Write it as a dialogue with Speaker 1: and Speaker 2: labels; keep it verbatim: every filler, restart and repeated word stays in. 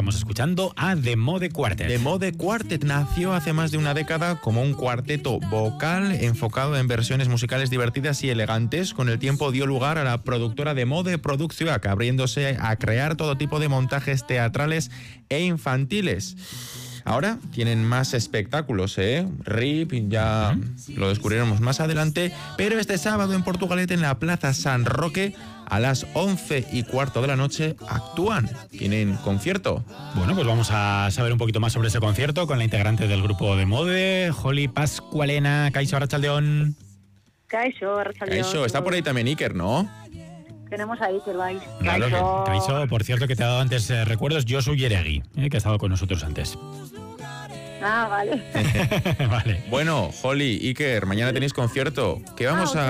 Speaker 1: Estamos escuchando a The Mode Quartet.
Speaker 2: The Mode Quartet nació hace más de una década como un cuarteto vocal enfocado en versiones musicales divertidas y elegantes. Con el tiempo dio lugar a la productora The Mode Producción, abriéndose a crear todo tipo de montajes teatrales e infantiles. Ahora tienen más espectáculos, ¿eh? R I P, ya uh-huh. lo descubriremos más adelante. Pero este sábado en Portugalete, en la Plaza San Roque, a las once y cuarto de la noche, actúan. Tienen concierto.
Speaker 1: Bueno, pues vamos a saber un poquito más sobre ese concierto con la integrante del grupo de Mode, Holly Pascualena. Kaixo, arratsaldeon.
Speaker 3: Kaixo, arratsaldeon.
Speaker 2: Kaixo, está por ahí también Iker, ¿no?
Speaker 3: Tenemos ahí, que vais.
Speaker 1: Claro, que, Kaixo, por cierto, que te ha dado antes eh, recuerdos, Josu Yeregui, eh, que ha estado con nosotros antes.
Speaker 3: Ah, vale.
Speaker 1: Vale.
Speaker 2: Bueno, Holly, Iker, mañana tenéis concierto. ¿Qué vamos
Speaker 3: ah,
Speaker 2: a